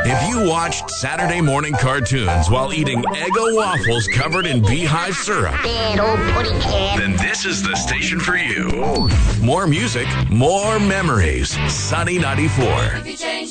If you watched Saturday morning cartoons while eating Eggo waffles covered in beehive syrup, then this is the station for you. More music, more memories. Sunny 94.